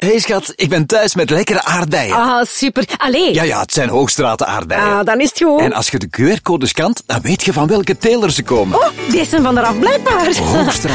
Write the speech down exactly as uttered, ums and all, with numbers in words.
Hey schat, ik ben thuis met lekkere aardbeien. Ah, super. Allee. Ja, ja, het zijn Hoogstraten aardbeien. Ah, dan is het goed. En als je de Q R-codes scant, dan weet je van welke teler ze komen. Oh, deze zijn van eraf blijkbaar. Hoogstraat.